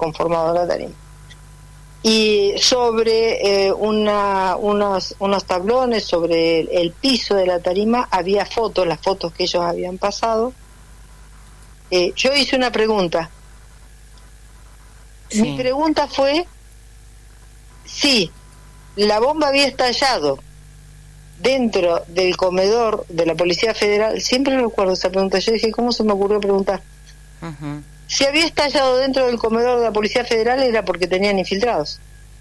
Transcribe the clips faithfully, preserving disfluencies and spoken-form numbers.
conformado la tarima. Y sobre eh, una, unos, unos tablones, sobre el, el piso de la tarima, había fotos, las fotos que ellos habían pasado. Eh, yo hice una pregunta. Sí. Mi pregunta fue si la bomba había estallado dentro del comedor de la Policía Federal. Siempre recuerdo esa pregunta. Yo dije, ¿cómo se me ocurrió preguntar? Uh-huh. Si había estallado dentro del comedor de la Policía Federal era porque tenían infiltrados.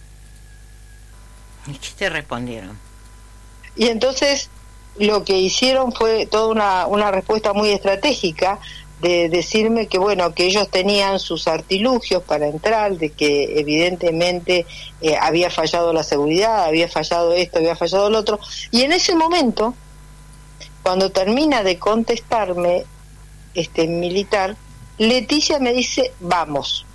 ¿Y qué te respondieron? Y entonces lo que hicieron fue toda una, una respuesta muy estratégica de decirme que bueno, que ellos tenían sus artilugios para entrar, de que evidentemente eh, había fallado la seguridad, había fallado esto, había fallado lo otro. Y en ese momento, cuando termina de contestarme este militar, Leticia me dice, vamos.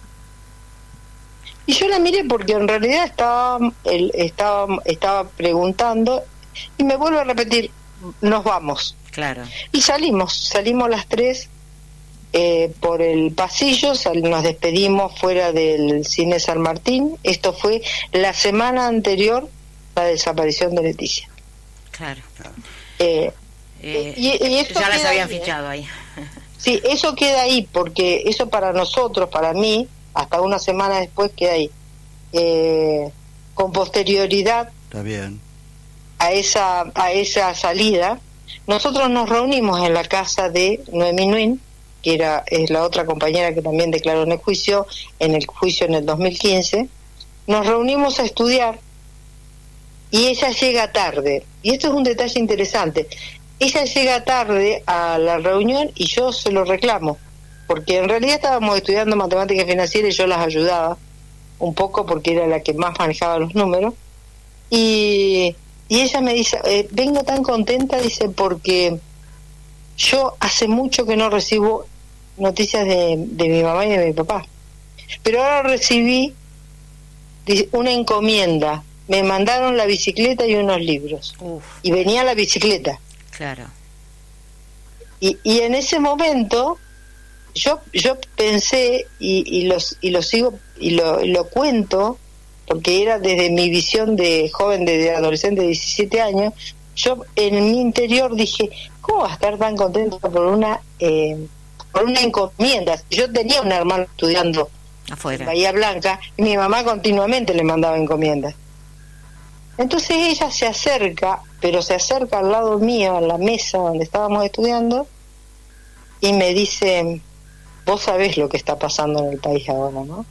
Y yo la miré porque en realidad estaba, él estaba, estaba preguntando y me vuelve a repetir, nos vamos. Claro. Y salimos, salimos las tres eh, por el pasillo, sal, nos despedimos fuera del Cine San Martín. Esto fue la semana anterior a la desaparición de Leticia. Claro. Eh, eh, y, y esto ya las habían ahí, fichado ahí. Sí, eso queda ahí, porque eso para nosotros, para mí, hasta una semana después queda ahí. Eh, con posterioridad Está bien. a esa a esa salida, nosotros nos reunimos en la casa de Noemí Nuin, que era es la otra compañera que también declaró en el juicio, en el juicio en el dos mil quince. Nos reunimos a estudiar y ella llega tarde. Y esto es un detalle interesante. Ella llega tarde a la reunión y yo se lo reclamo, porque en realidad estábamos estudiando matemáticas financieras y yo las ayudaba un poco porque era la que más manejaba los números. Y, y ella me dice, eh, vengo tan contenta, dice, porque yo hace mucho que no recibo noticias de, de mi mamá y de mi papá. Pero ahora recibí dice, una encomienda. Me mandaron la bicicleta y unos libros. Uf. Y venía la bicicleta. Claro. Y, y en ese momento yo yo pensé y, y los y lo sigo y lo, lo cuento porque era desde mi visión de joven, de, de adolescente de diecisiete años. Yo en mi interior dije, ¿cómo va a estar tan contento por una eh, por una encomienda? Yo tenía un hermano estudiando afuera en Bahía Blanca y mi mamá continuamente le mandaba encomiendas. Entonces ella se acerca, pero se acerca al lado mío, a la mesa donde estábamos estudiando, y me dice, vos sabés lo que está pasando en el país ahora, ¿no?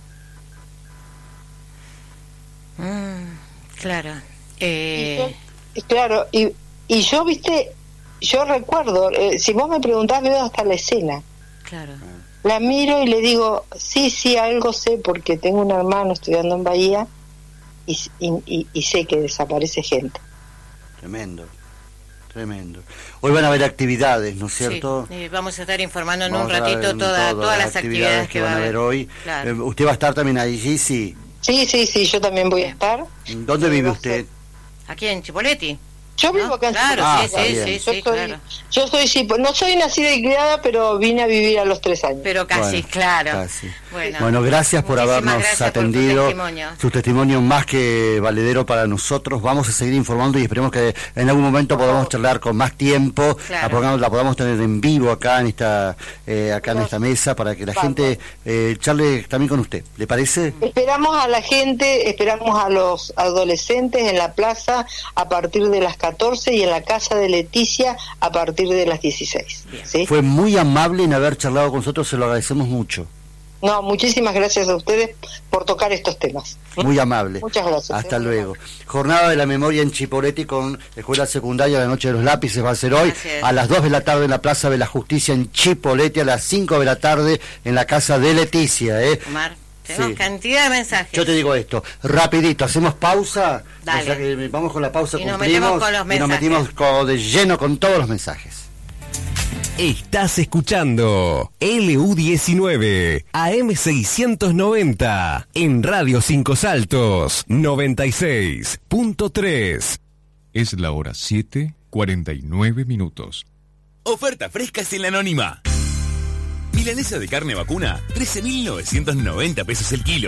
Mm, claro. Eh... Y yo, claro, y, y yo, viste, yo recuerdo, eh, si vos me preguntás, veo hasta la escena. Claro. La miro y le digo, sí, sí, algo sé, porque tengo un hermano estudiando en Bahía, y, y, y sé que desaparece gente. Tremendo, tremendo. Hoy van a haber actividades, ¿no es cierto? Sí, eh, vamos a estar informando en vamos un ratito en toda, todo, todas las las actividades, actividades que van a haber hoy. Claro. Eh, ¿Usted va a estar también allí? Sí. Sí, sí, sí, yo también voy a estar. ¿Dónde vive usted? Aquí en Chipoleti. Yo vivo ¿No? acá en Claro, ah, sí, sí, sí, sí, yo soy, claro. Yo soy, sí, no soy nacida y criada, pero vine a vivir a los tres años. Pero casi, bueno, claro. Casi. Bueno, bueno, gracias por habernos gracias atendido. Por tu testimonio. Su testimonio más que valedero para nosotros. Vamos a seguir informando y esperemos que en algún momento podamos oh. charlar con más tiempo. Claro. La, podamos, la podamos tener en vivo acá en esta eh, acá en esta mesa para que la Vamos. gente eh, charle también con usted. ¿Le parece? Esperamos a la gente, esperamos a los adolescentes en la plaza a partir de las catorce y en la casa de Leticia a partir de las dieciséis. ¿Sí? Fue muy amable en haber charlado con nosotros, se lo agradecemos mucho. No, muchísimas gracias a ustedes por tocar estos temas. Muy amable. Muchas gracias. Hasta eh. luego. Jornada de la memoria en Chipoleti con Escuela Secundaria, la Noche de los Lápices va a ser hoy gracias. A las dos de la tarde en la Plaza de la Justicia en Chipoleti, a las cinco de la tarde en la casa de Leticia. ¿eh? Omar. Tenemos sí. cantidad de mensajes. Yo te digo esto, rapidito, hacemos pausa, Dale. O sea que vamos con la pausa, y nos cumplimos metemos con los mensajes. Y nos metimos con, de lleno con todos los mensajes. Estás escuchando L U diecinueve, A M seiscientos noventa, en Radio Cinco Saltos, noventa y seis punto tres. Es la hora siete, cuarenta y nueve minutos. Oferta fresca sin la anónima. Milanesa de carne vacuna, trece mil novecientos noventa pesos el kilo.